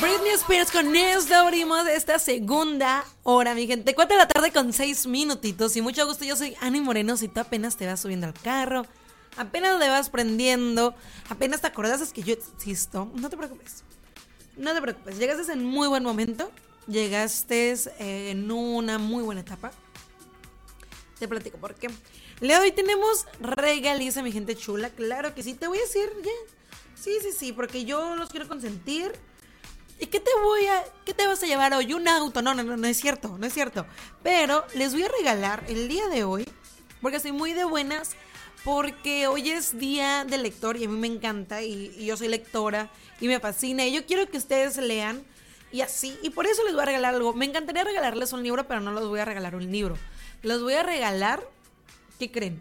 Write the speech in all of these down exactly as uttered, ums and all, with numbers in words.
Britney Spears, con esto abrimos esta segunda hora, mi gente. Cuatro de la tarde con seis minutitos. Y mucho gusto, yo soy Ani Moreno. Si tú apenas te vas subiendo al carro, apenas le vas prendiendo, apenas te acordás es que yo existo, no te preocupes. No te preocupes, llegaste en muy buen momento. Llegaste eh, en una muy buena etapa. Te platico por qué. El día de hoy tenemos regaliza, mi gente chula. Claro que sí, te voy a decir ya. Sí, sí, sí, porque yo los quiero consentir. ¿Y qué te voy a, qué te vas a llevar hoy? Un auto. No, no, no, no es cierto, no es cierto. Pero les voy a regalar el día de hoy, porque estoy muy de buenas, porque hoy es día del lector y a mí me encanta y, y yo soy lectora y me fascina y yo quiero que ustedes lean y así, y por eso les voy a regalar algo. Me encantaría regalarles un libro, pero no les voy a regalar un libro. Les voy a regalar, ¿qué creen?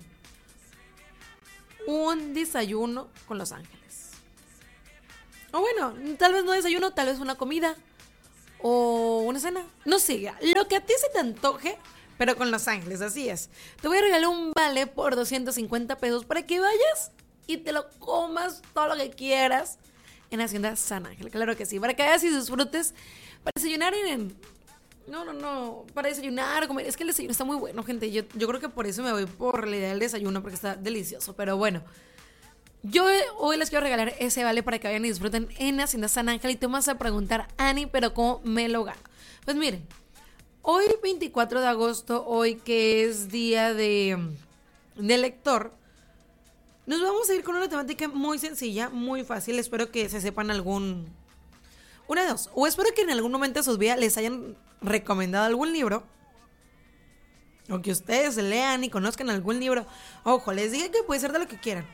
Un desayuno con Los Ángeles. O bueno, tal vez no desayuno, tal vez una comida o una cena. No sé, lo que a ti se te antoje, pero con Los Ángeles, así es. Te voy a regalar un vale por doscientos cincuenta pesos para que vayas y te lo comas todo lo que quieras en Hacienda San Ángel. Claro que sí, para que vayas y disfrutes. Para desayunar en... No, no, no, para desayunar, comer. Es que el desayuno está muy bueno, gente. Yo, yo creo que por eso me voy por la idea del desayuno, porque está delicioso. Pero bueno, yo hoy les quiero regalar ese vale para que vayan y disfruten en Hacienda San Ángel. Y tú me vas a preguntar, Ani, ¿pero cómo me lo gano? Pues miren, hoy veinticuatro de agosto, hoy que es día de, de lector, nos vamos a ir con una temática muy sencilla, muy fácil. Espero que se sepan algún... Una de dos. O espero que en algún momento de sus vidas les hayan recomendado algún libro, o que ustedes lean y conozcan algún libro. Ojo, les digo que puede ser de lo que quieran.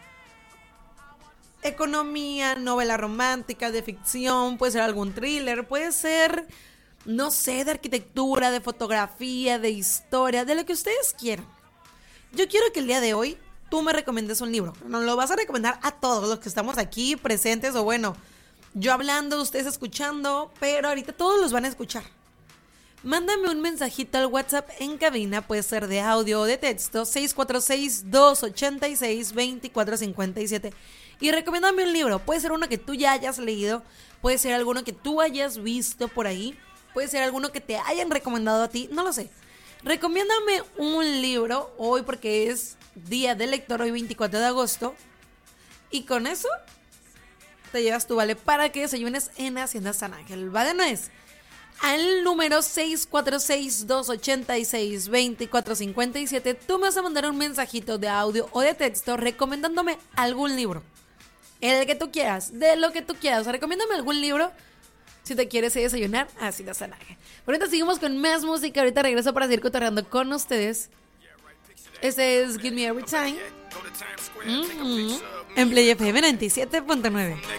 Economía, novela romántica, de ficción, puede ser algún thriller, puede ser, no sé, de arquitectura, de fotografía, de historia, de lo que ustedes quieran. Yo quiero que el día de hoy tú me recomiendes un libro. Nos lo vas a recomendar a todos los que estamos aquí presentes, o bueno, yo hablando, ustedes escuchando, pero ahorita todos los van a escuchar. Mándame un mensajito al WhatsApp en cabina, puede ser de audio o de texto, seis cuatro seis, dos ocho seis, dos cuatro cinco siete. Y recomiéndame un libro, puede ser uno que tú ya hayas leído, puede ser alguno que tú hayas visto por ahí, puede ser alguno que te hayan recomendado a ti, no lo sé. Recomiéndame un libro hoy porque es día del lector, hoy veinticuatro de agosto, y con eso te llevas tu vale para que desayunes en Hacienda San Ángel. El vale no es al número seis cuatro seis, dos ocho seis, dos cuatro cinco siete. Tú me vas a mandar un mensajito de audio o de texto recomendándome algún libro, el que tú quieras, de lo que tú quieras. O sea, recomiéndame algún libro si te quieres ir a desayunar a Hacienda San Ángel. Ahorita seguimos con más música. Ahorita regreso para seguir cotorreando con ustedes. Este es Give Me Every Time, mm-hmm, en Play F M noventa y siete punto nueve.